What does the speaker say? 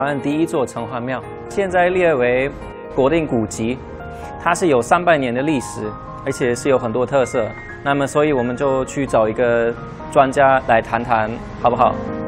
台湾第一座城隍庙，现在列为国定古迹，它是有300年的历史，而且是有很多特色。那么，所以我们就去找一个专家来谈谈，好不好？